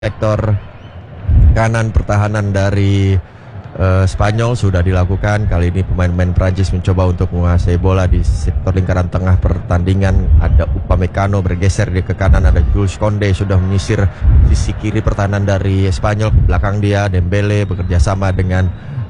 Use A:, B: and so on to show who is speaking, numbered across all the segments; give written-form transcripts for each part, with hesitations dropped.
A: sektor kanan pertahanan dari Spanyol sudah dilakukan. Kali ini pemain-pemain Prancis mencoba untuk menguasai bola di sektor lingkaran tengah pertandingan. Ada Upamecano bergeser ke kanan, ada Jules Koundé sudah menyisir sisi kiri pertahanan dari Spanyol. Ke belakang dia Dembele bekerja sama dengan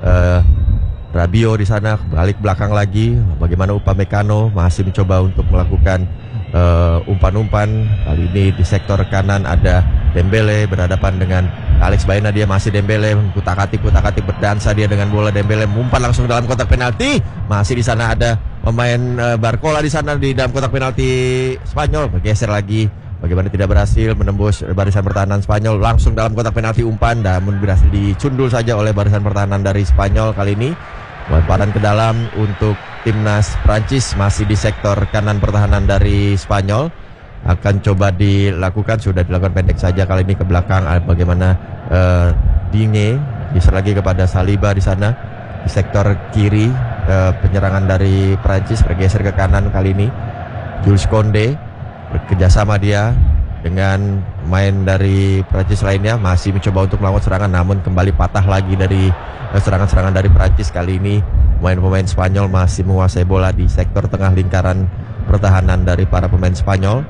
A: Rabiot di sana, balik belakang lagi. Bagaimana Upamecano masih mencoba untuk melakukan umpan-umpan. Kali ini di sektor kanan ada Dembele berhadapan dengan Alex Baena. Dia masih Dembele kutak-atik berdansa dia dengan bola. Dembele mumpan langsung dalam kotak penalti. Masih di sana ada pemain Barcola di sana di dalam kotak penalti Spanyol, bergeser lagi. Bagaimana tidak berhasil menembus barisan pertahanan Spanyol, langsung dalam kotak penalti umpan, namun berhasil dicundul saja oleh barisan pertahanan dari Spanyol. Kali ini lemparan ke dalam untuk timnas Prancis, masih di sektor kanan pertahanan dari Spanyol. Akan coba dilakukan, sudah dilakukan pendek saja kali ini ke belakang. Bagaimana Digne geser lagi kepada Saliba di sana di sektor kiri. Penyerangan dari Prancis bergeser ke kanan kali ini. Jules Koundé bekerjasama dia dengan main dari Prancis lainnya, masih mencoba untuk melawan serangan, namun kembali patah lagi dari serangan-serangan dari Prancis. Kali ini pemain-pemain Spanyol masih menguasai bola di sektor tengah lingkaran pertahanan dari para pemain Spanyol.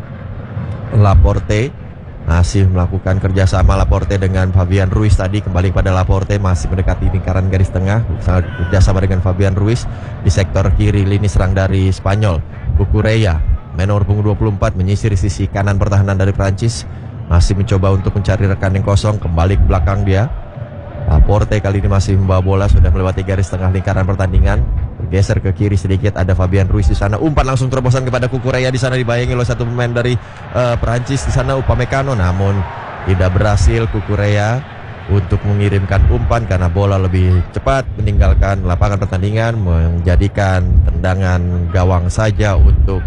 A: Laporte masih melakukan kerjasama, Laporte dengan Fabian Ruiz tadi. Kembali pada Laporte, masih mendekati lingkaran garis tengah, sangat kerjasama dengan Fabian Ruiz di sektor kiri lini serang dari Spanyol. Cucurella, main nomor punggung 24, menyisir sisi kanan pertahanan dari Prancis, masih mencoba untuk mencari rekan yang kosong. Kembali ke belakang dia. Laporte kali ini masih membawa bola, sudah melewati garis tengah lingkaran pertandingan. Bergeser ke kiri sedikit, ada Fabian Ruiz di sana. Umpan langsung terobosan kepada Cucurella di sana, dibayangi oleh satu pemain dari Prancis di sana, Upamecano, namun tidak berhasil Cucurella untuk mengirimkan umpan karena bola lebih cepat meninggalkan lapangan pertandingan, menjadikan tendangan gawang saja untuk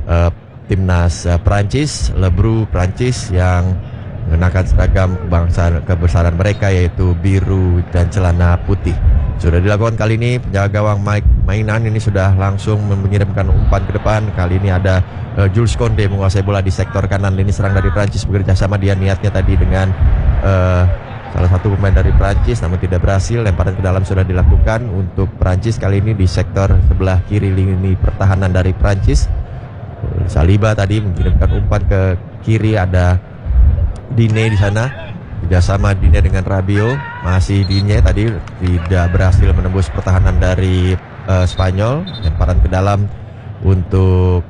A: timnas Prancis. Lebru Prancis yang mengenakan seragam kebesaran mereka, yaitu biru dan celana putih. Sudah dilakukan kali ini. Penjaga gawang Mike Mainan ini sudah langsung mengirimkan umpan ke depan. Kali ini ada Jules Koundé menguasai bola di sektor kanan lini serang dari Prancis, bekerja sama dia niatnya tadi dengan salah satu pemain dari Prancis, namun tidak berhasil. Lemparan ke dalam sudah dilakukan untuk Prancis kali ini di sektor sebelah kiri lini pertahanan dari Prancis. Saliba tadi mengirimkan umpan ke kiri, ada Digne di sana, kerjasama Digne dengan Rabiot. Masih Digne tadi tidak berhasil menembus pertahanan dari Spanyol. Lemparan ke dalam untuk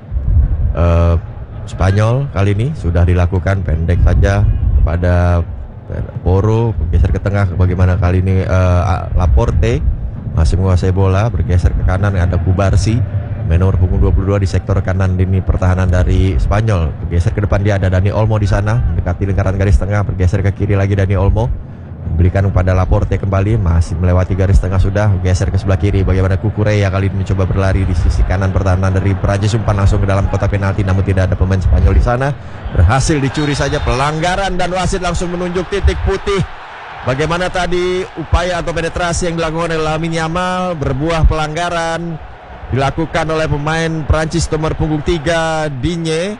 A: Spanyol kali ini sudah dilakukan pendek saja kepada Poro, bergeser ke tengah. Bagaimana kali ini Laporte masih menguasai bola, bergeser ke kanan, ada Cubarsí, main nomor punggung 22 di sektor kanan lini pertahanan dari Spanyol. Bergeser ke depan dia ada Dani Olmo di sana, mendekati lingkaran garis tengah, bergeser ke kiri lagi Dani Olmo, memberikan kepada Laporte kembali, masih melewati garis tengah sudah, geser ke sebelah kiri. Bagaimana Cucurella kali ini mencoba berlari di sisi kanan pertahanan dari Prancis, umpan langsung ke dalam kotak penalti, namun tidak ada pemain Spanyol di sana. Berhasil dicuri saja, pelanggaran, dan wasit langsung menunjuk titik putih. Bagaimana tadi upaya atau penetrasi yang dilakukan oleh Lamine Yamal berbuah pelanggaran, dilakukan oleh pemain Prancis nomor punggung 3 Digne.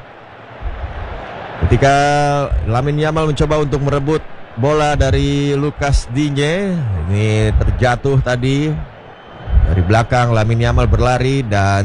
A: Ketika Lamine Yamal mencoba untuk merebut bola dari Lucas Digne, ini terjatuh tadi dari belakang. Lamine Yamal berlari dan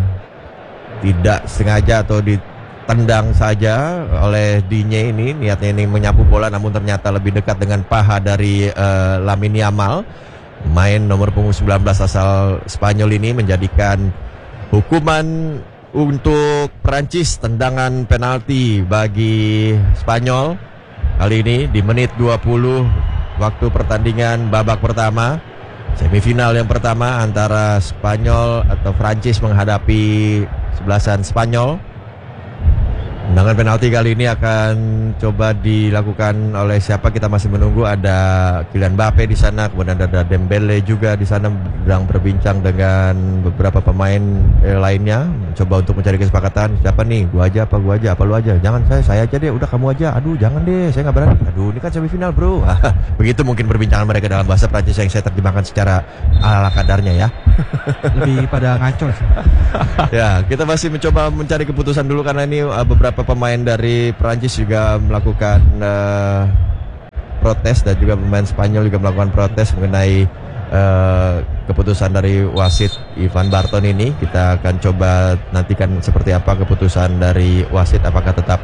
A: tidak sengaja atau ditendang saja oleh Digne. Ini niatnya ini menyapu bola, namun ternyata lebih dekat dengan paha dari Lamine Yamal. Main nomor punggung 19 asal Spanyol ini menjadikan hukuman untuk Prancis, tendangan penalti bagi Spanyol kali ini di menit 20 waktu pertandingan babak pertama, semifinal yang pertama antara Spanyol atau Prancis menghadapi sebelasan Spanyol. Tendangan penalti kali ini akan coba dilakukan oleh siapa, kita masih menunggu. Ada Kylian Mbappe di sana, kemudian ada Dembele juga di sana, sedang berbincang dengan beberapa pemain lainnya, mencoba untuk mencari kesepakatan. Siapa nih? Gua aja apa lu aja? Jangan saya aja deh. Udah kamu aja. Aduh, jangan deh, saya nggak berani. Aduh, ini kan semifinal, bro. Begitu mungkin perbincangan mereka dalam bahasa Prancis yang saya terjemahkan secara ala kadarnya ya.
B: Lebih pada ngaco sih.
A: Ya, kita masih mencoba mencari keputusan dulu karena ini beberapa pemain dari Prancis juga melakukan protes dan juga pemain Spanyol juga melakukan protes mengenai keputusan dari wasit Ivan Barton ini. Kita akan coba nantikan seperti apa keputusan dari wasit, apakah tetap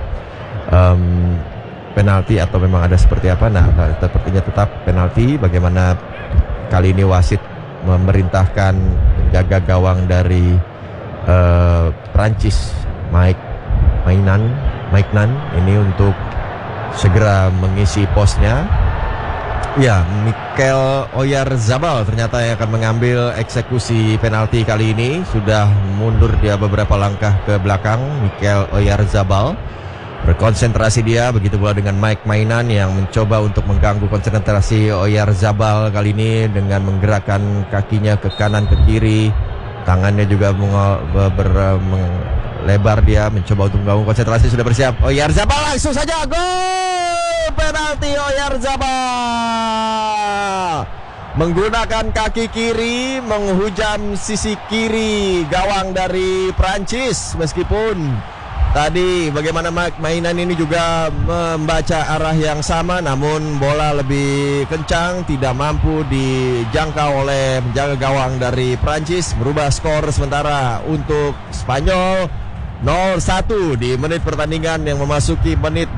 A: penalti atau memang ada seperti apa. Nah, sepertinya tetap penalti. Bagaimana kali ini wasit memerintahkan penjaga gawang dari Prancis Mike Nan ini untuk segera mengisi posnya. Ya, Mikel Oyarzabal ternyata yang akan mengambil eksekusi penalti kali ini. Sudah mundur dia beberapa langkah ke belakang. Mikel Oyarzabal berkonsentrasi dia, begitu pula dengan Mike Mainan yang mencoba untuk mengganggu konsentrasi Oyarzabal kali ini dengan menggerakkan kakinya ke kanan ke kiri. Tangannya juga lebar, dia mencoba untuk mengganggu konsentrasi. Sudah bersiap Oyarzabal, langsung saja gol! Penalti Oyarzabal menggunakan kaki kiri menghujam sisi kiri gawang dari Prancis. Meskipun tadi bagaimana mainan ini juga membaca arah yang sama, namun bola lebih kencang, tidak mampu dijangkau oleh penjaga gawang dari Prancis. Merubah skor sementara untuk Spanyol 0-1 di menit pertandingan yang memasuki menit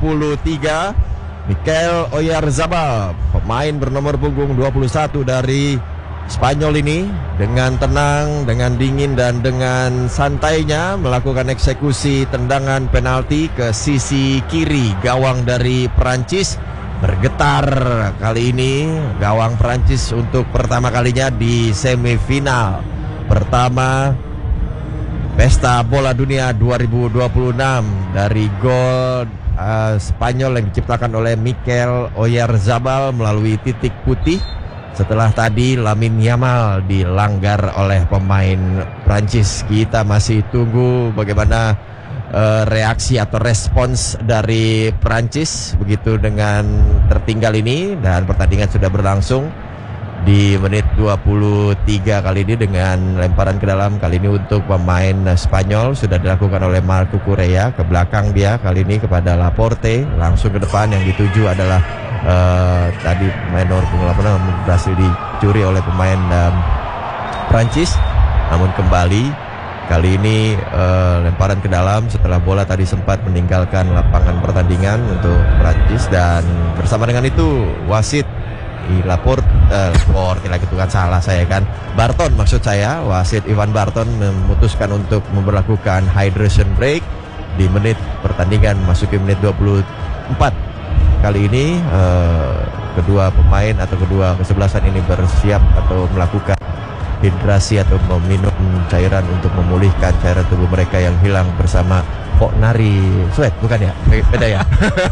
A: 23. Mikel Oyarzabal, pemain bernomor punggung 21 dari Spanyol ini, dengan tenang, dengan dingin dan dengan santainya melakukan eksekusi tendangan penalti ke sisi kiri gawang dari Prancis. Bergetar kali ini gawang Prancis untuk pertama kalinya di semifinal pertama Pesta Bola Dunia 2026 dari gol Spanyol yang diciptakan oleh Mikel Oyarzabal melalui titik putih. Setelah tadi Lamine Yamal dilanggar oleh pemain Prancis. Kita masih tunggu bagaimana reaksi atau respons dari Prancis begitu dengan tertinggal ini. Dan pertandingan sudah berlangsung di menit 23 kali ini dengan lemparan ke dalam. Kali ini untuk pemain Spanyol sudah dilakukan oleh Marco Correa. Ke belakang dia kali ini kepada Laporte. Langsung ke depan, yang dituju adalah tadi pemain nomor punggung 8 berhasil dicuri oleh pemain Prancis. Namun kembali kali ini lemparan ke dalam setelah bola tadi sempat meninggalkan lapangan pertandingan untuk Prancis. Dan bersama dengan itu wasit Laporte lagi tuh kan salah saya kan, Barton maksud saya, wasit Ivan Barton memutuskan untuk memberlakukan hydration break di menit pertandingan masuki menit 24. Kali ini kedua pemain atau kedua kesebelasan ini bersiap atau melakukan hidrasi atau meminum cairan untuk memulihkan cairan tubuh mereka yang hilang bersama nari sweat, bukan ya? Beda ya?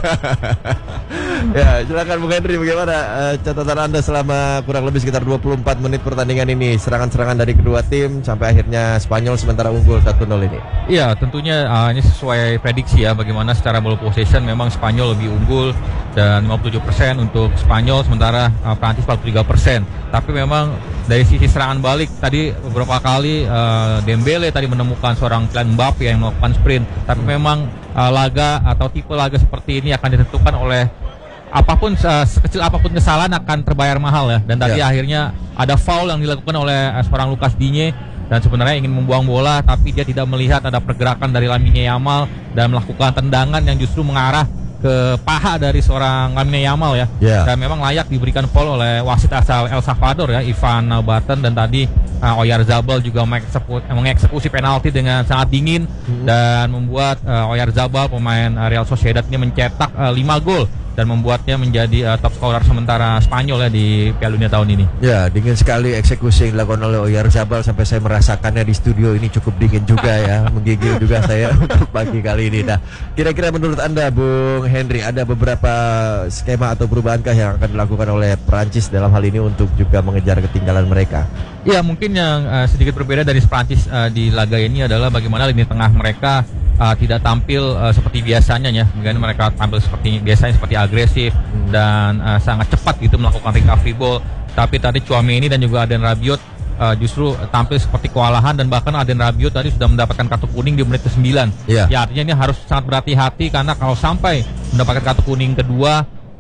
A: Ya, silakan Bung Henry, bagaimana catatan Anda selama kurang lebih sekitar 24 menit pertandingan ini, serangan-serangan dari kedua tim sampai akhirnya Spanyol sementara unggul 1-0 ini?
C: Iya, tentunya ini sesuai prediksi ya, bagaimana secara ball possession memang Spanyol lebih unggul dan 57% untuk Spanyol, sementara Prancis 43%. Tapi memang dari sisi serangan balik tadi beberapa kali Dembele tadi menemukan seorang Kylian Mbappe yang melakukan sprint. Tapi memang laga atau tipe laga seperti ini akan ditentukan oleh apapun, sekecil apapun kesalahan akan terbayar mahal ya. Dan tadi akhirnya ada foul yang dilakukan oleh seorang Lucas Digne, dan sebenarnya ingin membuang bola tapi dia tidak melihat ada pergerakan dari Lamine Yamal dan melakukan tendangan yang justru mengarah ke paha dari seorang Lamine Yamal ya. Dan memang layak diberikan foul oleh wasit asal El Salvador ya, Ivan Barton. Dan tadi Oyarzabal juga mengeksekusi penalti dengan sangat dingin dan membuat Oyarzabal pemain Real Sociedad ini mencetak 5 gol dan membuatnya menjadi top scorer sementara Spanyol ya di Piala Dunia tahun ini. Ya, dingin sekali eksekusi yang dilakukan oleh Oyarzabal, sampai saya merasakannya di studio ini cukup dingin juga ya, menggigil juga saya untuk pagi kali ini. Nah, kira-kira menurut Anda Bung Henry, ada beberapa skema atau perubahankah yang akan dilakukan oleh Prancis dalam hal ini untuk juga mengejar ketinggalan mereka? Ya, mungkin yang sedikit berbeda dari Prancis di laga ini adalah bagaimana lini tengah mereka tidak tampil seperti biasanya ya. Mungkin mereka tampil seperti biasanya, seperti agresif dan sangat cepat gitu melakukan recovery ball. Tapi tadi Tchouaméni dan juga Adrien Rabiot justru tampil seperti kewalahan, dan bahkan Adrien Rabiot tadi sudah mendapatkan kartu kuning di menit ke-9. Ya, artinya ini harus sangat berhati-hati, karena kalau sampai mendapatkan kartu kuning kedua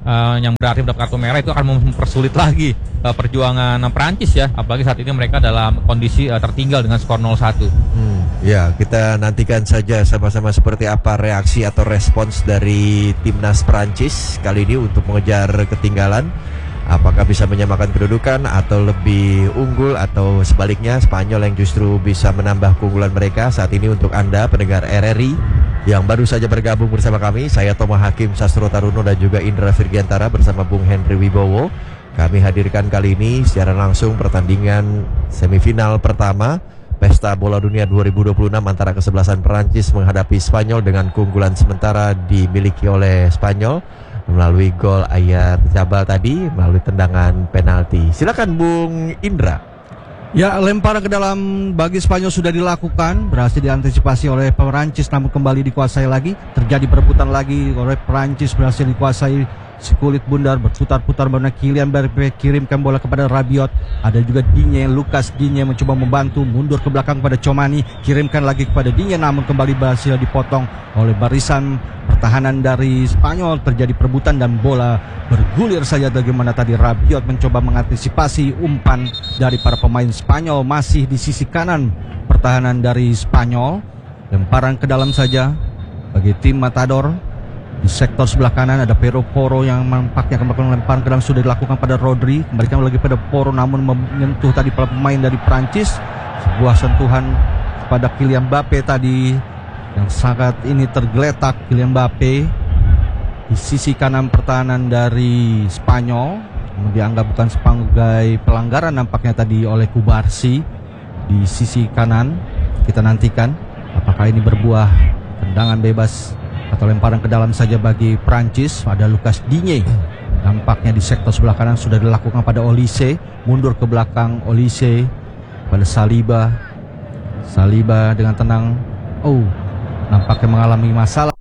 C: yang berarti mendapat kartu merah itu akan mempersulit lagi perjuangan Prancis ya, apalagi saat ini mereka dalam kondisi tertinggal dengan skor 0-1.
A: Ya, kita nantikan saja sama-sama seperti apa reaksi atau respons dari timnas Prancis kali ini untuk mengejar ketinggalan. Apakah bisa menyamakan kedudukan atau lebih unggul, atau sebaliknya Spanyol yang justru bisa menambah keunggulan mereka. Saat ini untuk Anda pendengar RRI yang baru saja bergabung bersama kami, saya Toma Hakim Sastro Taruno dan juga Indra Virgiantara bersama Bung Henry Wibowo. Kami hadirkan kali ini secara langsung pertandingan semifinal pertama Pesta Bola Dunia 2026 antara kesebelasan Perancis menghadapi Spanyol dengan keunggulan sementara dimiliki oleh Spanyol melalui gol Ayat Jabal tadi melalui tendangan penalti. Silakan Bung Indra.
B: Ya, lemparan ke dalam bagi Spanyol sudah dilakukan, berhasil diantisipasi oleh Perancis, namun kembali dikuasai lagi. Terjadi perebutan lagi oleh Perancis, berhasil dikuasai si kulit bundar, berputar-putar bola. Kylian Mbappe kirimkan bola kepada Rabiot. Ada juga Digne, Lucas Digne mencoba membantu, mundur ke belakang kepada Tchouaméni, kirimkan lagi kepada Digne, namun kembali berhasil dipotong oleh barisan pertahanan dari Spanyol. Terjadi perebutan dan bola bergulir saja. Bagaimana tadi Rabiot mencoba mengantisipasi umpan dari para pemain Spanyol. Masih di sisi kanan pertahanan dari Spanyol, lemparan ke dalam saja bagi tim Matador. Di sektor sebelah kanan ada Pedro Porro yang nampaknya akan melakukan lemparan ke dalam, sudah dilakukan pada Rodri, kembalikan lagi pada Porro namun menyentuh tadi para pemain dari Prancis. Sebuah sentuhan pada Kylian Mbappe tadi yang sangat ini tergeletak. Kylian Mbappe di sisi kanan pertahanan dari Spanyol, dianggap bukan sebagai pelanggaran nampaknya tadi oleh Kubarsi di sisi kanan. Kita nantikan apakah ini berbuah tendangan bebas atau lemparan ke dalam saja bagi Prancis. Ada Lucas Digne, nampaknya di sektor sebelah kanan sudah dilakukan pada Olise, mundur ke belakang Olise pada Saliba dengan tenang. Nampaknya mengalami masalah